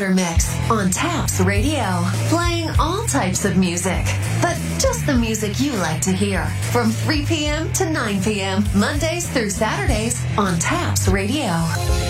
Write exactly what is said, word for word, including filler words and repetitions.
Weather Mix on Taps Radio, playing all types of music, but just the music you like to hear, from three p.m. to nine p.m., Mondays through Saturdays on Taps Radio.